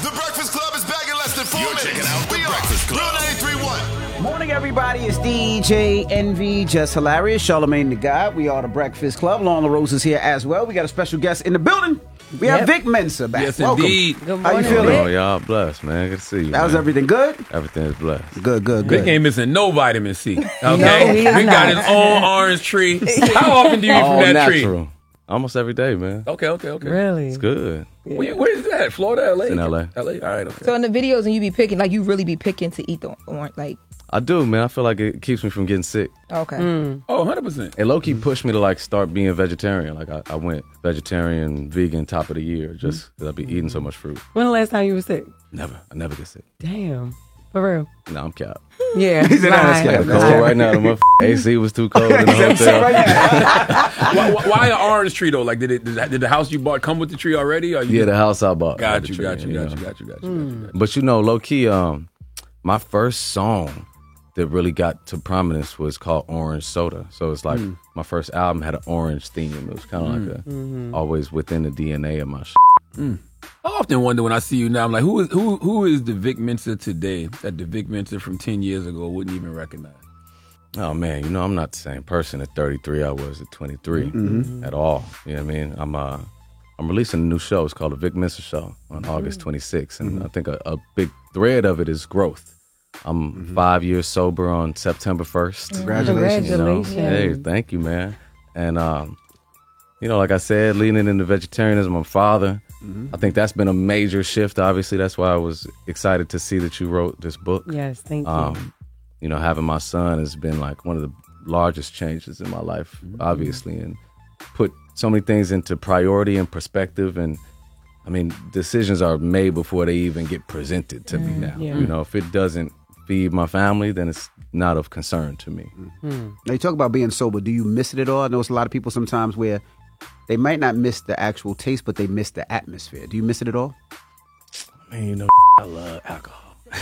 The Breakfast Club is back in less than 4 minutes. You're checking out The Breakfast Club. Real 93.1. Morning, everybody. It's DJ Envy, Just Hilarious, Charlamagne the God. We are The Breakfast Club. Lawna Rose is here as well. We got a special guest in the building. We have Vic Mensa back. Yes, Welcome. indeed. Good How you morning, feeling? Oh, y'all blessed, man. Good to see you. That was man. everything good? Everything is blessed. Good. Vic ain't missing no vitamin C. Okay, No, he's Vic got not. his own orange tree. How often do you eat All from that natural. tree? Almost every day, man. Okay. Really? It's good. Where's that? Florida, LA? It's in LA. LA. All right. Okay. So in the videos, when you be picking, like you really be picking to eat the orange, like I do, man. I feel like it keeps me from getting sick. okay. Oh, 100%. It low-key pushed me to like start being vegetarian. Like I went vegetarian, vegan top of the year just because I'd be eating so much fruit. When the last time you were sick? Never. I never get sick. Damn. For real? No, I'm cap. Yeah. He said, "No, that's lying. good." Cold right now. The motherfucking AC was too cold in the hotel. Why an orange tree though? Like, did the house you bought come with the tree already? Or you Yeah, the house I bought. Got the you. tree, know. Got you. But you know, low key, my first song that really got to prominence was called Orange Soda. So it's like my first album had an orange theme. It was kind of like always within the DNA of my shit. I often wonder when I see you now. I'm like, who is the Vic Mensa today that the Vic Mensa from 10 years ago wouldn't even recognize? Oh man, you know I'm not the same person at 33 I was at 23 at all. You know what I mean? I'm releasing a new show. It's called The Vic Mensa Show on August 26th, and I think a big thread of it is growth. I'm 5 years sober on September 1st. Congratulations. You know? Congratulations. Hey, thank you, man. And you know, like I said, leaning into vegetarianism. I'm a father. I think that's been a major shift. Obviously, that's why I was excited to see that you wrote this book. Yes, thank you. You know, having my son has been like one of the largest changes in my life, obviously, and put so many things into priority and perspective. And I mean, decisions are made before they even get presented to me now. Yeah. You know, if it doesn't feed my family, then it's not of concern to me. Now, you talk about being sober. Do you miss it at all? I know it's a lot of people sometimes where they might not miss the actual taste, but they miss the atmosphere. Do you miss it at all? I mean, you know, I love alcohol.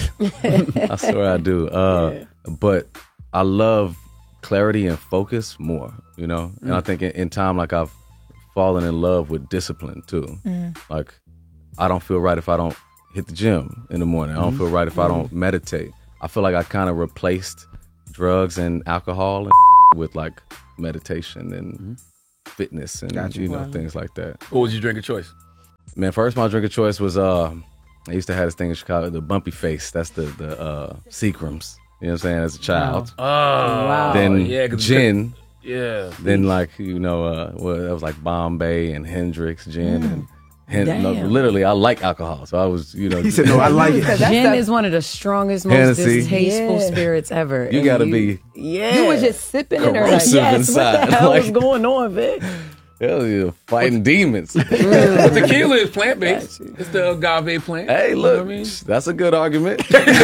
I swear I do. But I love clarity and focus more, you know? And I think in time, like I've fallen in love with discipline too. Like I don't feel right if I don't hit the gym in the morning. I don't feel right if I don't meditate. I feel like I kind of replaced drugs and alcohol and with like meditation and fitness and you know things like that. What was your drink of choice? Man, first my drink of choice was I used to have this thing in Chicago, the Bumpy Face. That's the Seagrams. You know what I'm saying? As a child. Oh, wow. Then yeah, gin. Yeah. Then like you know, that was like Bombay and Hendrix gin and no, literally I like alcohol, so I was you know. He said, "No, I like it." Gin is one of the strongest, most Hennessy. distasteful spirits ever. You And gotta be Yeah. You was just sipping it or like, corrosive Yes, inside. what the hell Like, is going on, Vic? hell yeah, fighting demons. But tequila is plant based. It's the agave plant. Hey, You know look, what I mean? that's a good argument.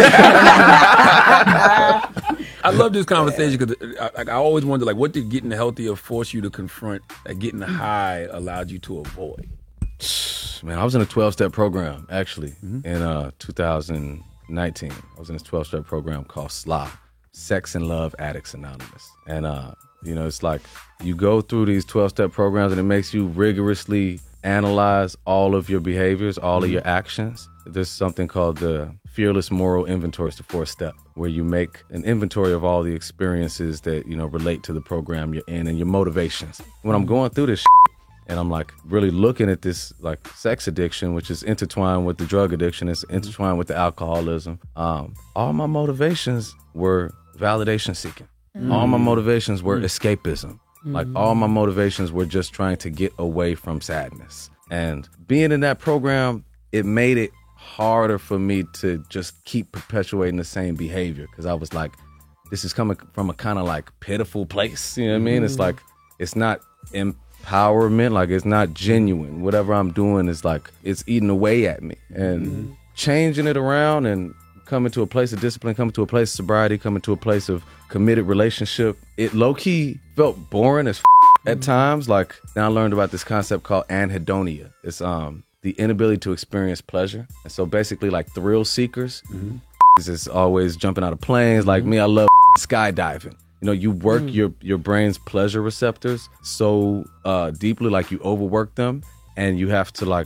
I love this conversation because I always wonder, like, what did getting healthier force you to confront that getting high allowed you to avoid? Man, I was in a 12-step program, actually, in 2019. I was in this 12-step program called SLA, Sex and Love Addicts Anonymous. And, you know, it's like you go through these 12-step programs and it makes you rigorously analyze all of your behaviors, all of your actions. There's something called the Fearless Moral Inventory. It's the 4th step, where you make an inventory of all the experiences that, you know, relate to the program you're in and your motivations. When I'm going through this and I'm like really looking at this like sex addiction, which is intertwined with the drug addiction, it's intertwined with the alcoholism. All my motivations were validation seeking. All my motivations were escapism. Like all my motivations were just trying to get away from sadness. And being in that program, it made it harder for me to just keep perpetuating the same behavior, because I was like, this is coming from a kind of like pitiful place. You know what I mean? It's like, it's not empowerment, like it's not genuine. Whatever I'm doing is like, it's eating away at me. And changing it around and coming to a place of discipline, coming to a place of sobriety, coming to a place of committed relationship, it low-key felt boring as at times. Like, then I learned about this concept called anhedonia. It's the inability to experience pleasure. And so basically like thrill seekers is always jumping out of planes. Like me, I love skydiving. You know, you work your brain's pleasure receptors so deeply, like you overwork them, and you have to like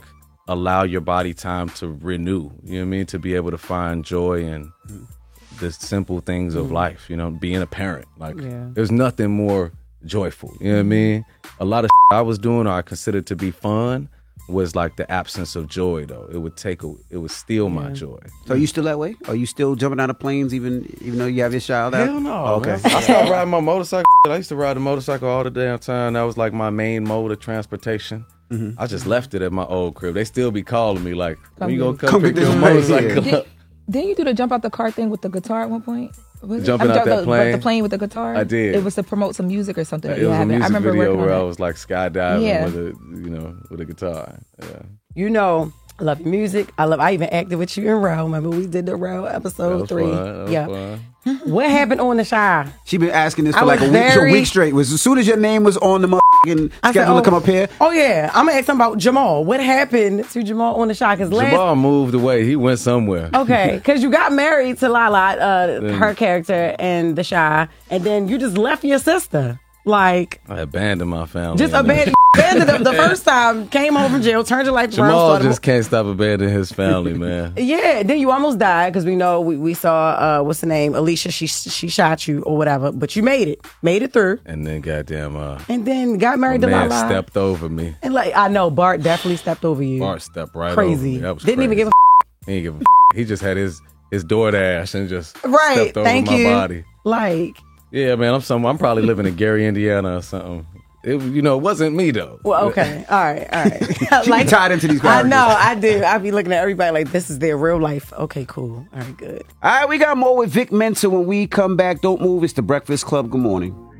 allow your body time to renew. You know what I mean? To be able to find joy in the simple things of life. You know, being a parent. Like, there's nothing more joyful. You know what I mean? A lot of I was doing, or I considered to be fun, was like the absence of joy. Though it would steal my joy. So are you still that way? Are you still jumping out of planes even though you have your child out? Hell no. Oh, okay. I started riding my motorcycle. I used to ride a motorcycle all the damn time. That was like my main mode of transportation. I just left it at my old crib. They still be calling me like, when you gonna come pick get your this motorcycle right up? Didn't you do the jump out the car thing with the guitar at one point? Jumping out that plane? The plane with the guitar? I did. It was to promote some music or something. It was a music I remember video working on where I that. was like skydiving with a guitar. Yeah. You know, I love your music. I even acted with you in Row. Remember we did the Row episode 3. Fun. What happened on the Shy? She been asking this I for like was a week straight. Was as soon as your name was on the schedule to come up here. Oh yeah, I'm gonna ask him about Jamal. What happened to Jamal on the Shy? Because Jamal moved away. He went somewhere. Okay, because you got married to Lala, her character, and the Shy, and then you just left your sister. Like, I abandoned my family. just abandoned them the first time, came home from jail, turned your life around. Jamal just can't stop abandoning his family, man. Yeah, then you almost died because we know we saw what's the name, Alicia. She shot you or whatever, but you made it through, And then goddamn, and then got married to man Lala. stepped over me. And like I know Bart definitely stepped over you. Bart stepped right Crazy. over me. That was Didn't even crazy. give a He didn't give a He just had his DoorDash and just right. stepped over Thank my you. body. Like, Yeah, man, I'm probably living in Gary, Indiana or something. It wasn't me though. well, okay, all right. She be tied into these I characters. know, I do. I be looking at everybody like this is their real life. Okay, cool. All right, good. All right, we got more with Vic Mensa when we come back. Don't move. It's the Breakfast Club. Good morning.